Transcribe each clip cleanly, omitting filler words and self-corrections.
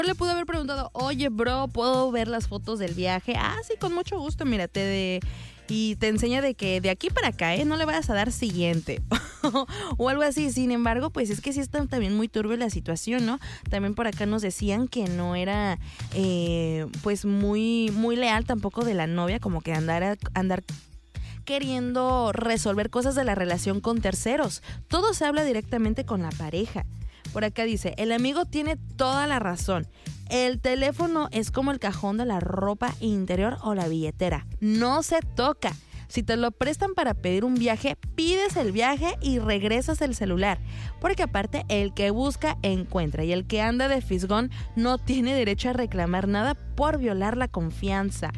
Le pudo haber preguntado, oye, bro, ¿puedo ver las fotos del viaje? Ah, sí, con mucho gusto, mírate y te enseña de que de aquí para acá, no le vayas a dar siguiente o algo así. Sin embargo, pues es que sí está también muy turbia la situación, ¿no? También por acá nos decían que no era pues muy, muy leal tampoco de la novia, como que andar queriendo resolver cosas de la relación con terceros. Todo se habla directamente con la pareja. Por acá dice, el amigo tiene toda la razón. El teléfono es como el cajón de la ropa interior o la billetera. No se toca. Si te lo prestan para pedir un viaje, pides el viaje y regresas el celular. Porque aparte, el que busca, encuentra. Y el que anda de fisgón no tiene derecho a reclamar nada por violar la confianza.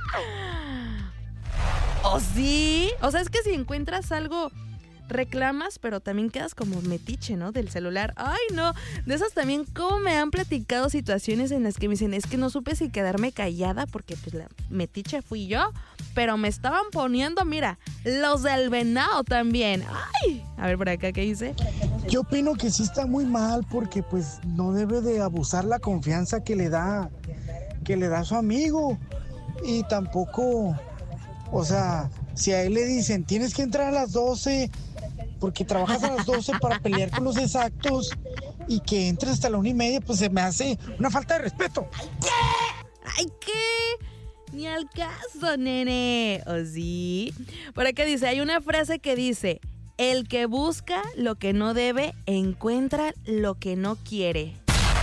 ¿Oh, sí? O sea, es que si encuentras algo, reclamas, pero también quedas como metiche, ¿no? Del celular. Ay, no. De esas también, como me han platicado situaciones en las que me dicen, es que no supe si quedarme callada porque pues la metiche fui yo, pero me estaban poniendo, mira, los del venado también. Ay, a ver por acá, ¿qué dice? Yo opino que sí está muy mal porque pues no debe de abusar la confianza que le da a su amigo. Y tampoco, o sea, si a él le dicen, tienes que entrar a las 12 porque trabajas a las 12 para pelear con los exactos y que entres hasta la 1:30, pues se me hace una falta de respeto. ¡Ay, qué! Ni al caso, nene. ¿O sí? Por acá dice, hay una frase que dice, el que busca lo que no debe, encuentra lo que no quiere.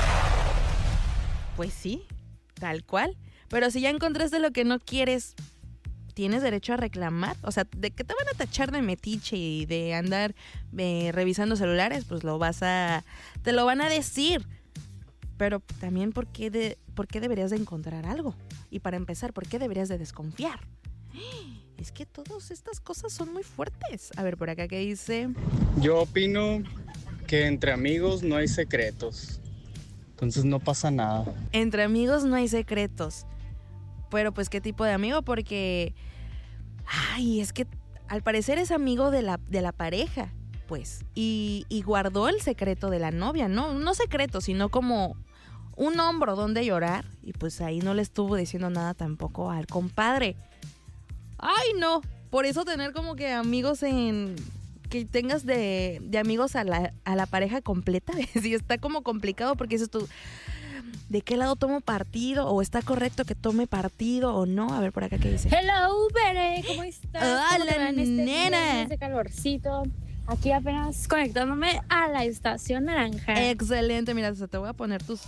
Pues sí, tal cual. Pero si ya encontraste lo que no quieres, ¿tienes derecho a reclamar? O sea, ¿de qué te van a tachar de metiche y de andar revisando celulares? Pues te lo van a decir. Pero también, ¿por qué deberías de encontrar algo? Y para empezar, ¿por qué deberías de desconfiar? Es que todas estas cosas son muy fuertes. A ver, por acá, ¿qué dice? Yo opino que entre amigos no hay secretos. Entonces no pasa nada. Entre amigos no hay secretos. Pero pues, ¿qué tipo de amigo? Porque, ay, es que al parecer es amigo de la pareja, pues. Y guardó el secreto de la novia, ¿no? No secreto, sino como un hombro donde llorar. Y pues ahí no le estuvo diciendo nada tampoco al compadre. Ay, no. Por eso tener como que amigos que tengas de amigos a la pareja completa. Sí, está como complicado porque dices tú, ¿de qué lado tomo partido? ¿O está correcto que tome partido o no? A ver por acá qué dice. Hello, Bere, ¿cómo estás? Hola, nena. Este calorcito. Aquí apenas conectándome a la estación naranja. Excelente, mira, te voy a poner tus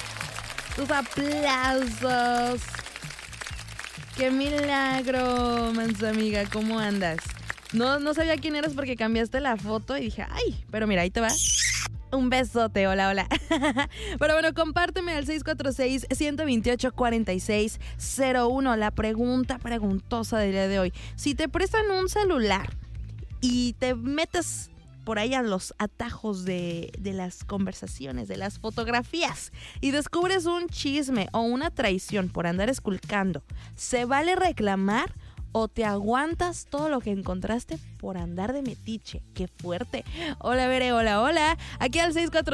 aplausos. ¡Qué milagro, mansa amiga! ¿Cómo andas? No sabía quién eras porque cambiaste la foto y dije, ¡ay! Pero mira, ahí te va. Un besote, hola. Pero bueno, compárteme al 646-128-4601 la preguntosa del día de hoy. Si te prestan un celular y te metes por ahí a los atajos de las conversaciones, de las fotografías, y descubres un chisme o una traición por andar esculcando, ¿se vale reclamar? ¿O te aguantas todo lo que encontraste por andar de metiche? ¡Qué fuerte! Hola, Bere, hola. Aquí al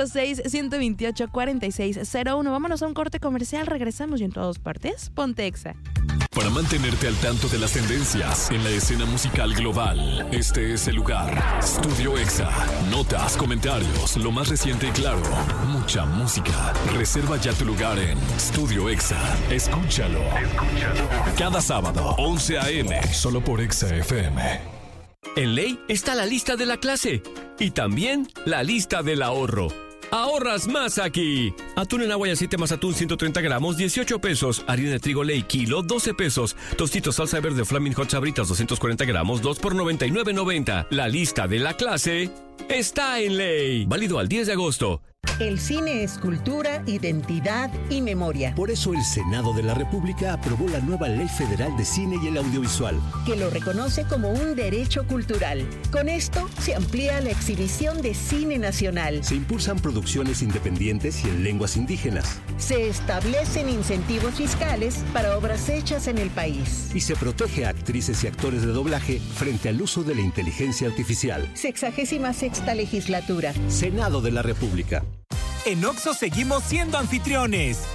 646-128-4601. Vámonos a un corte comercial. Regresamos y en todas partes, ponte Exa. Para mantenerte al tanto de las tendencias en la escena musical global, este es el lugar. Studio Exa. Notas, comentarios, lo más reciente y claro. Mucha música. Reserva ya tu lugar en Studio Exa. Escúchalo. Cada sábado, 11 a.m. Solo por Exa FM. En Ley está la lista de la clase y también la lista del ahorro. ¡Ahorras más aquí! Atún en agua y aceite más atún 130 gramos, 18 pesos. Harina de trigo Ley, kilo, 12 pesos. Tostitos salsa verde Flaming Hot Sabritas, 240 gramos, 2 por 99.90. La lista de la clase está en Ley. Válido al 10 de agosto. El cine es cultura, identidad y memoria. Por eso el Senado de la República aprobó la nueva Ley Federal de Cine y el Audiovisual, que lo reconoce como un derecho cultural. Con esto se amplía la exhibición de cine nacional. Se impulsan producciones independientes y en lenguas indígenas. Se establecen incentivos fiscales para obras hechas en el país. Y se protege a actrices y actores de doblaje frente al uso de la inteligencia artificial. 66ª legislatura. Senado de la República. En Oxxo seguimos siendo anfitriones.